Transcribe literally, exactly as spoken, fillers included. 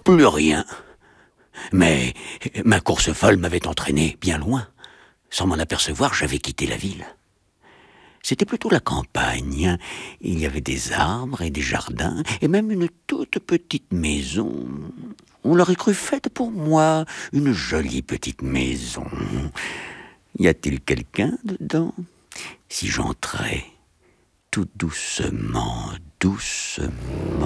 plus rien. Mais ma course folle m'avait entraîné bien loin. Sans m'en apercevoir, j'avais quitté la ville. C'était plutôt la campagne. Il y avait des arbres et des jardins, et même une toute petite maison. On l'aurait cru faite pour moi, une jolie petite maison. Y a-t-il quelqu'un dedans? Si j'entrais tout doucement, doucement...